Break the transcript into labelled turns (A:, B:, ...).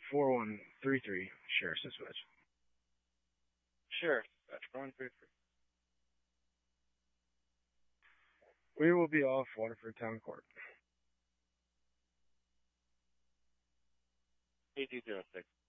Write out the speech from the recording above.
A: 4133, Sheriff's Dispatch.
B: Sheriff, that's 4133.
A: We will be off Waterford Town Court.
B: 8206.